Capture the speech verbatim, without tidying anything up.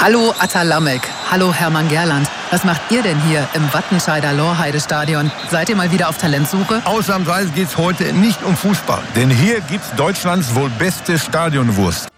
Hallo Atta Lamek. Hallo Hermann Gerland. Was macht ihr denn hier im Wattenscheider Lorheide-Stadion? Seid ihr mal wieder auf Talentsuche? Ausnahmsweise geht's heute nicht um Fußball. Denn hier gibt's Deutschlands wohl beste Stadionwurst.